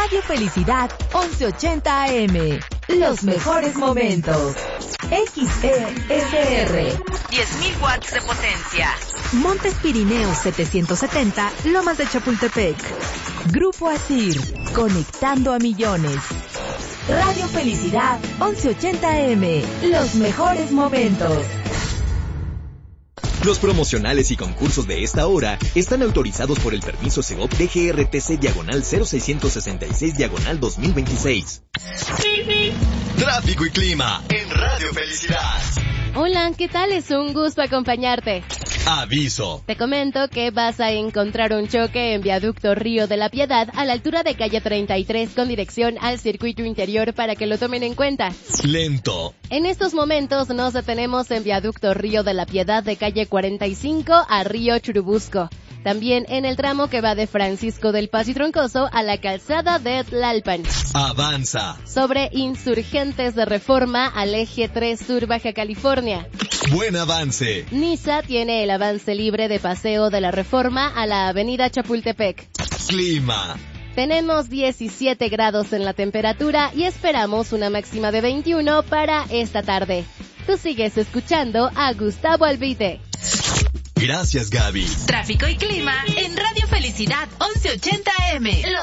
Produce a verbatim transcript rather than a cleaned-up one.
Radio Felicidad once ochenta A M. Los mejores momentos. X E S R. diez mil watts de potencia. Montes Pirineos setecientos setenta, Lomas de Chapultepec. Grupo Asir, conectando a millones. Radio Felicidad once ochenta A M. Los mejores momentos. Los promocionales y concursos de esta hora están autorizados por el permiso Segov D G R T C diagonal cero seiscientos sesenta y seis diagonal dos mil veintiséis. Tráfico y clima en Radio Felicidad. Hola, ¿qué tal? Es un gusto acompañarte. Aviso. Te comento que vas a encontrar un choque en Viaducto Río de la Piedad a la altura de calle treinta y tres con dirección al circuito interior para que lo tomen en cuenta. Lento. En estos momentos nos detenemos en Viaducto Río de la Piedad de calle cuarenta y cinco a Río Churubusco. También en el tramo que va de Francisco del Paso y Troncoso a la calzada de Tlalpan. Avanza. Sobre Insurgentes de Reforma al eje tres Sur Baja California. Buen avance. Niza tiene el avance libre de Paseo de la Reforma a la avenida Chapultepec. Clima. Tenemos diecisiete grados en la temperatura y esperamos una máxima de veintiuno para esta tarde. Tú sigues escuchando a Gustavo Albite. Gracias, Gaby. Tráfico y clima en Radio Felicidad once ochenta A M.